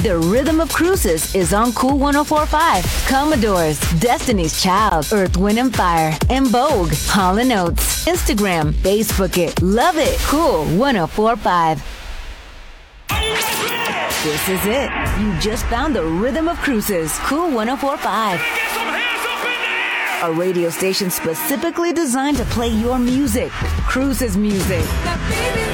The Rhythm of Cruises is on Cool 104.5. Commodores, Destiny's Child, Earth, Wind and Fire, and Vogue, Hall & Oates. Instagram, Facebook it, love it. Cool 104.5. This is it. You just found the Rhythm of Cruises. Cool 104.5. A radio station specifically designed to play your music. Cruises music. Now, baby,